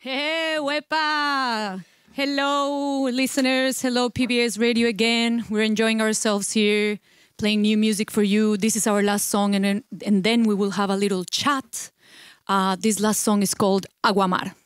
Hey, wepa! Hello, listeners. Hello, PBS Radio again. We're enjoying ourselves here, playing new music for you. This is our last song, and then we will have a little chat. This last song is called Aguamar.